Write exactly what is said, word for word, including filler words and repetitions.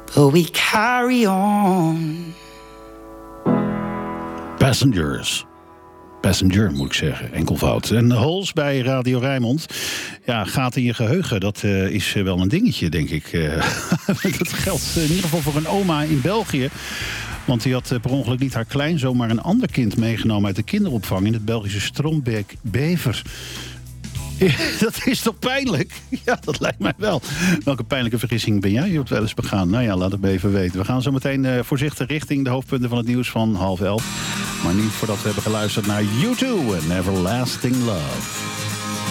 but we carry on. Passengers. Passenger, moet ik zeggen. Enkelvoud. En Hols bij Radio Rijnmond. Ja, gaat in je geheugen. Dat uh, is uh, wel een dingetje, denk ik. Uh, dat geldt uh, in ieder geval voor een oma in België. Want die had uh, per ongeluk niet haar kleinzoon, maar een ander kind meegenomen uit de kinderopvang in het Belgische Strombeek-Bever. Dat is toch pijnlijk? Ja, dat lijkt mij wel. Welke pijnlijke vergissing ben jij op wel eens begaan? Nou ja, laat het me even weten. We gaan zo meteen uh, voorzichtig richting de hoofdpunten van het nieuws van half elf. Maar niet voordat we hebben geluisterd naar U twee en Everlasting Love.